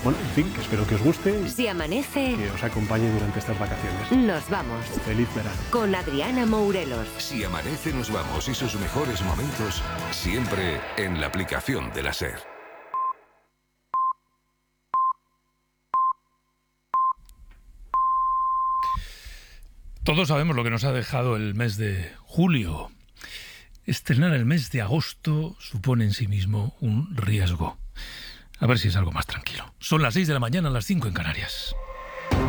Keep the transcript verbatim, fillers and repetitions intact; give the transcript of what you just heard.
Bueno, en fin, que espero que os guste y Si amanece, que os acompañe durante estas vacaciones. nos vamos. Feliz verano. Con Adriana Mourelos. Si amanece, nos vamos y sus mejores momentos siempre en la aplicación de la SER. Todos sabemos lo que nos ha dejado el mes de julio. Estrenar el mes de agosto supone en sí mismo un riesgo. A ver si es algo más tranquilo. Son las seis de la mañana, las cinco en Canarias.